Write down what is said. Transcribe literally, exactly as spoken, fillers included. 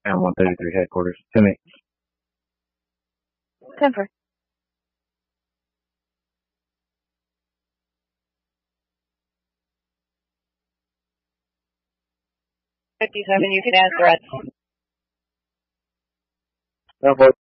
And one thirty-three headquarters. ten eight. Denver. fifty-seven, you can add threats. Number